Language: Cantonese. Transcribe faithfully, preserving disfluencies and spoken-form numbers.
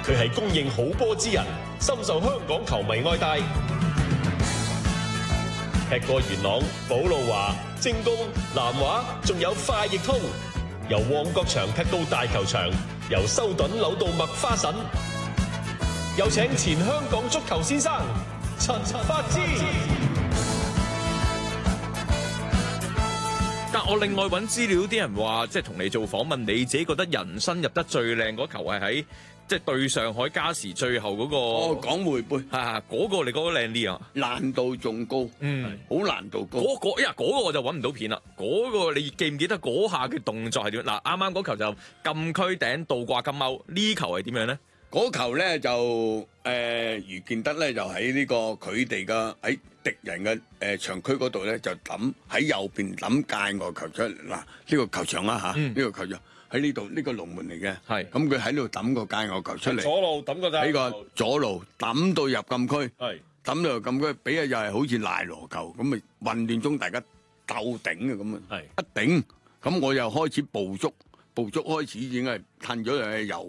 佢係公認好波之人，深受香港球迷愛戴。踢過元朗、寶路華、精工、南華，仲有快易通，由旺角場踢到大球場，由修頓扭到麥花臣。有請前香港足球先生陳發枝。 但我另外揾資料，啲人話即係同你做訪問，你自己覺得人生入得最靚嗰球係喺即係對上海加時最後嗰個哦，港匯杯嚇嗰個，你覺得靚啲啊？ 難度仲高， 嗯， 好難度高。 嗰個因為嗰個我就揾唔到片啦。嗰個你記唔記得嗰下嘅動作係點？嗱，啱啱嗰球就禁區頂倒掛金鈎，呢球係點樣咧？ 嗰球咧就誒余建德咧就喺呢個佢哋嘅喺敵人嘅誒場區嗰度咧就抌喺右邊抌界外球出嚟。嗱，呢個球場啦嚇，呢個球場喺呢度，呢個龍門嚟嘅。 係咁佢喺呢度抌個界外球出嚟， 左路抌個喺個左路抌到入禁區， 係抌到入禁區，俾啊又係好似賴羅球咁咪混亂中大家鬥頂嘅咁啊， 係一頂咁我又開始捕捉。捕捉開始已經係褪咗嚟右